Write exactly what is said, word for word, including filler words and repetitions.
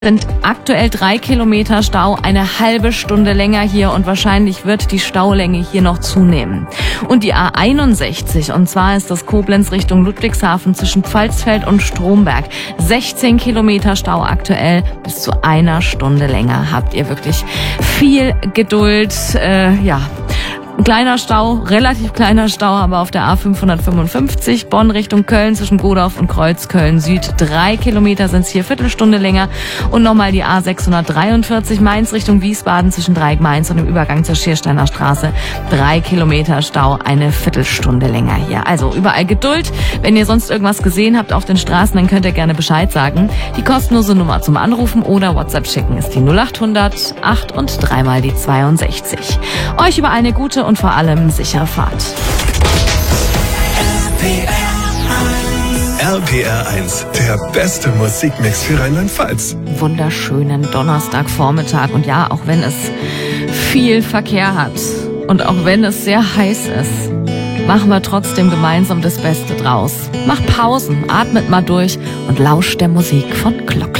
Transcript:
Sind aktuell drei Kilometer Stau, eine halbe Stunde länger hier und wahrscheinlich wird die Staulänge hier noch zunehmen. Und die A einundsechzig, und zwar ist das Koblenz Richtung Ludwigshafen zwischen Pfalzfeld und Stromberg. sechzehn Kilometer Stau aktuell, bis zu einer Stunde länger. Habt ihr wirklich viel Geduld, äh, ja. Ein kleiner Stau, relativ kleiner Stau, aber auf der A fünfhundertfünfundfünfzig, Bonn Richtung Köln zwischen Godorf und Kreuzköln Süd. Drei Kilometer sind es hier, Viertelstunde länger. Und nochmal die A sechshundertdreiundvierzig, Mainz Richtung Wiesbaden zwischen Dreieck Mainz und dem Übergang zur Schiersteiner Straße. Drei Kilometer Stau, eine Viertelstunde länger hier. Also überall Geduld. Wenn ihr sonst irgendwas gesehen habt auf den Straßen, dann könnt ihr gerne Bescheid sagen. Die kostenlose Nummer zum Anrufen oder WhatsApp schicken ist die null achthundert acht und dreimal die zweiundsechzig. Euch über eine gute und vor allem sichere Fahrt. R P R eins, der beste Musikmix für Rheinland-Pfalz. Wunderschönen Donnerstagvormittag. Und ja, auch wenn es viel Verkehr hat und auch wenn es sehr heiß ist, machen wir trotzdem gemeinsam das Beste draus. Macht Pausen, atmet mal durch und lauscht der Musik von Glock.